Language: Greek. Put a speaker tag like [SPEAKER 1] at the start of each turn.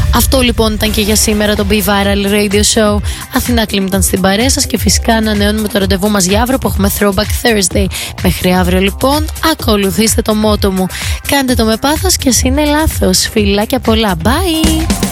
[SPEAKER 1] Αυτό λοιπόν ήταν και για σήμερα το Be Viral Radio Show. Αθηνά Κλίμ ήταν στην παρέα σας και φυσικά ανανεώνουμε το ραντεβού μας για αύριο που έχουμε Throwback Thursday. Μέχρι αύριο λοιπόν, ακολουθήστε το μότο μου. Κάντε το με πάθος και ας είναι λάθος. Φιλάκια πολλά. Bye!